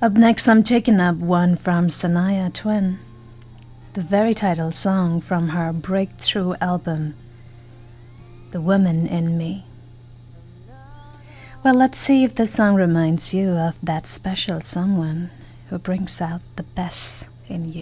Up next, I'm taking up one from Shania Twain, the very title song from her breakthrough album, The Woman in Me. Well, let's see if this song reminds you of that special someone who brings out the best in you.